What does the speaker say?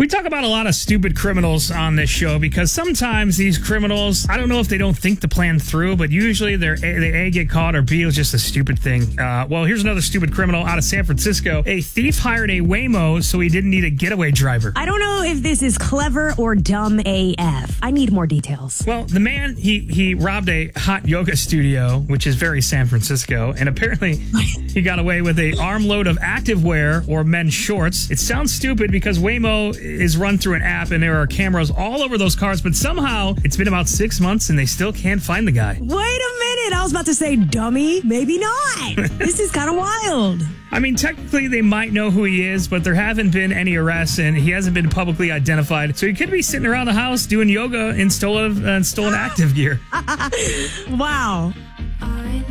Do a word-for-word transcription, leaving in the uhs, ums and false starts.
We talk about a lot of stupid criminals on this show because sometimes these criminals, I don't know if they don't think the plan through, but usually they're A, they A get caught or B is just a stupid thing. Uh, well, here's another stupid criminal out of San Francisco. A thief hired a Waymo so he didn't need a getaway driver. I don't know if this is clever or dumb A F. I need more details. Well, the man, he, he robbed a hot yoga studio, which is very San Francisco, and apparently he got away with a armload of activewear or men's shorts. It sounds stupid because Waymo is run through an app and there are cameras all over those cars, but somehow it's been about six months and they still can't find the guy. Wait a minute. I was about to say dummy. Maybe not. This is kind of wild. I mean, technically they might know who he is, but there haven't been any arrests and he hasn't been publicly identified. So he could be sitting around the house doing yoga in stolen, uh, stolen active gear. Wow.